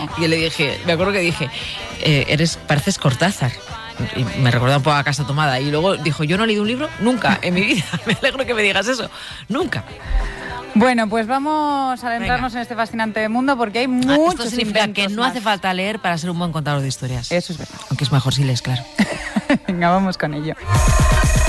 Y le dije, me acuerdo que dije, pareces Cortázar. Y me recordaba un poco a Casa Tomada. Y luego dijo, yo no he leído un libro nunca en mi vida. Me alegro que me digas eso. Nunca. Bueno, pues vamos a adentrarnos en este fascinante mundo porque hay muchos Esto significa que no hace falta leer para ser un buen contador de historias. Eso es verdad. Aunque es mejor si lees, claro. Venga, vamos con ello.